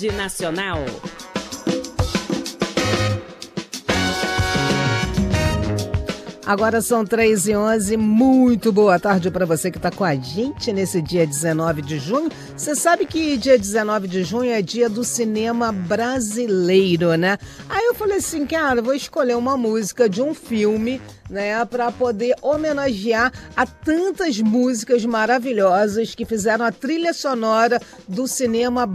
Rede Nacional. Agora são 3h11, muito boa tarde para você que está com a gente nesse dia 19 de junho. Você sabe que dia 19 de junho é dia do cinema brasileiro, né? Aí eu falei assim, cara, vou escolher uma música de um filme, né, para poder homenagear a tantas músicas maravilhosas que fizeram a trilha sonora do cinema